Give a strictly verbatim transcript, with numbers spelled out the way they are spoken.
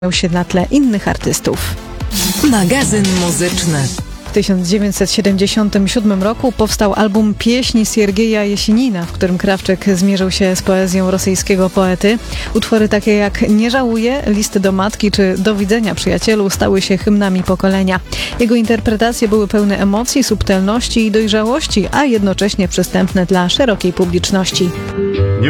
się na tle innych artystów. Magazyn muzyczny. W tysiąc dziewięćset siedemdziesiątym siódmym roku powstał album Pieśni Siergieja Jesinina, w którym Krawczyk zmierzył się z poezją rosyjskiego poety. Utwory takie jak Nie żałuję, Listy do matki czy Do widzenia przyjacielu stały się hymnami pokolenia. Jego interpretacje były pełne emocji, subtelności i dojrzałości, a jednocześnie przystępne dla szerokiej publiczności. Nie